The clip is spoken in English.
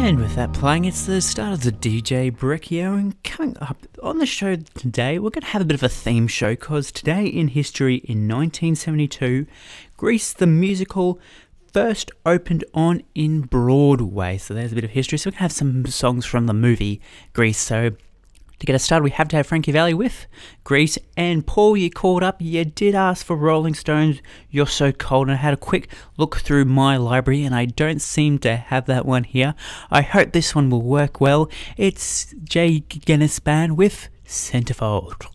And with that playing, it's the start of the DJ Brick here, and coming up on the show today, we're going to have a bit of a theme show, because today in history, in 1972, Grease the musical first opened on in Broadway. So there's a bit of history. So we're going to have some songs from the movie Grease. So to get us started, we have to have Frankie Valli with Grease. And Paul, you called up, you did ask for Rolling Stones, You're So Cold, and I had a quick look through my library and I don't seem to have that one here. I hope this one will work well. It's Jay Guinness Band with Centerfold.